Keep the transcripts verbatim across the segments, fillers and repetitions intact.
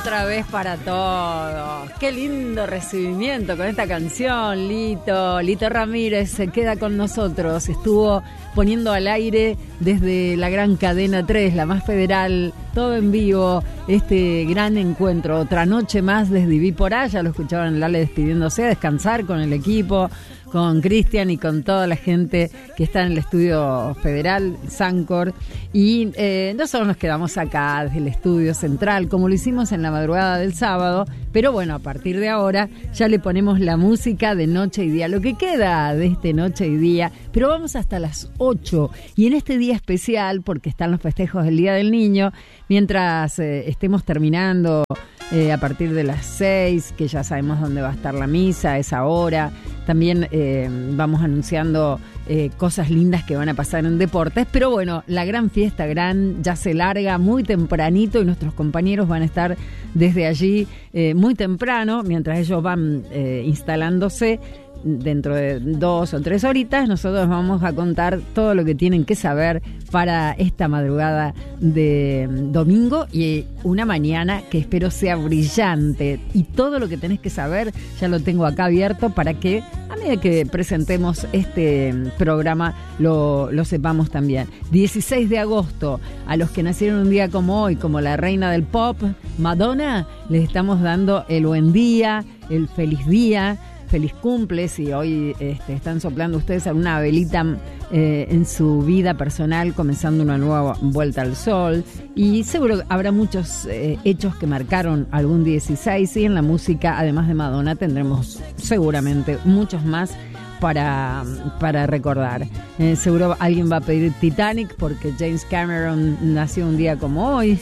Otra vez para todos. Qué lindo recibimiento con esta canción, Lito. Lito Ramírez se queda con nosotros. Estuvo poniendo al aire desde la gran cadena tres, la más federal, todo en vivo, este gran encuentro. Otra noche más desde Viví por allá. Lo escuchaban Lale despidiéndose, a descansar con el equipo, con Cristian y con toda la gente que está en el estudio federal, Sancor. Y eh, nosotros nos quedamos acá desde el estudio central, como lo hicimos en la madrugada del sábado. Pero bueno, a partir de ahora ya le ponemos la música de Noche y Día, lo que queda de este Noche y Día. Pero vamos hasta las ocho. Y en este día especial, porque están los festejos del Día del Niño, mientras eh, estemos terminando eh, a partir de las seis, que ya sabemos dónde va a estar la misa a esa hora. También eh, vamos anunciando eh, cosas lindas que van a pasar en deportes. Pero bueno, la gran fiesta gran ya se larga muy tempranito y nuestros compañeros van a estar desde allí eh, muy temprano, mientras ellos van eh, instalándose. Dentro de dos o tres horitas nosotros vamos a contar todo lo que tienen que saber para esta madrugada de domingo y una mañana que espero sea brillante. Y todo lo que tenés que saber ya lo tengo acá abierto para que a medida que presentemos este programa lo, lo sepamos también. dieciséis de agosto, a los que nacieron un día como hoy, como la reina del pop, Madonna, les estamos dando el buen día, el feliz día. Feliz cumple, si hoy este, están soplando ustedes alguna velita eh, en su vida personal, comenzando una nueva vuelta al sol. Y seguro habrá muchos eh, hechos que marcaron algún dieciséis. Y en la música, además de Madonna, tendremos seguramente muchos más para, para recordar. Eh, seguro alguien va a pedir Titanic porque James Cameron nació un día como hoy.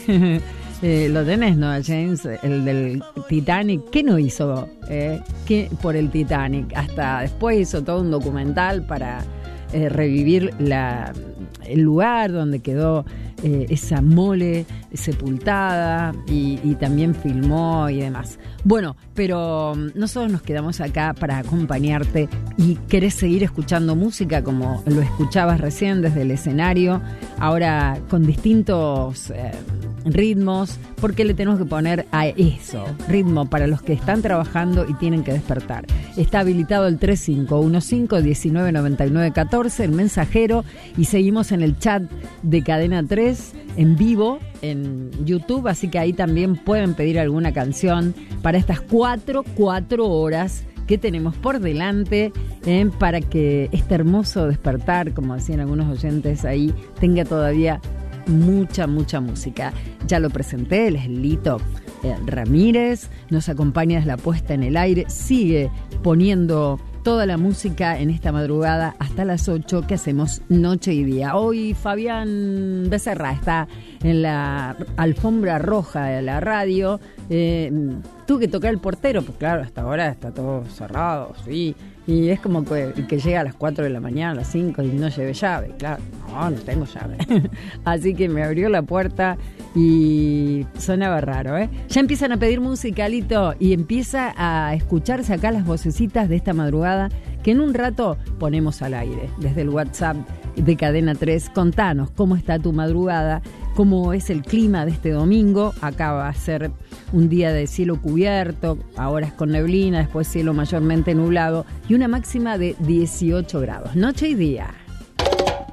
Eh, lo tenés, ¿no, James? El del Titanic. ¿Qué no hizo eh? ¿Qué por el Titanic? Hasta después hizo todo un documental para eh, revivir la, el lugar donde quedó eh, esa mole sepultada y, y también filmó y demás. Bueno, pero nosotros nos quedamos acá para acompañarte y querés seguir escuchando música como lo escuchabas recién desde el escenario, ahora con distintos eh, ritmos, porque le tenemos que poner a eso, ritmo para los que están trabajando y tienen que despertar. Está habilitado el tres cinco uno cinco, uno nueve nueve nueve uno cuatro, el mensajero, y seguimos en el chat de Cadena tres en vivo en YouTube, así que ahí también pueden pedir alguna canción para estas cuatro, cuatro horas que tenemos por delante eh, para que este hermoso despertar, como decían algunos oyentes ahí, tenga todavía mucha, mucha música. Ya lo presenté, él es Lito eh, Ramírez, nos acompaña desde la puesta en el aire, sigue poniendo toda la música en esta madrugada hasta las ocho que hacemos Noche y Día. Hoy Fabián Becerra está en la alfombra roja de la radio. Eh, tuve que tocar el portero, pues claro, hasta ahora está todo cerrado, sí. Y es como que, que llega a las cuatro de la mañana, a las cinco y no lleve llave, claro. No, no tengo llave. Así que me abrió la puerta y sonaba raro, ¿eh? Ya empiezan a pedir música, Lito, y empieza a escucharse acá las vocecitas de esta madrugada que en un rato ponemos al aire. Desde el WhatsApp de Cadena tres, contanos cómo está tu madrugada, cómo es el clima de este domingo. Acá va a ser un día de cielo cubierto, ahora es con neblina, después cielo mayormente nublado y una máxima de dieciocho grados. Noche y Día.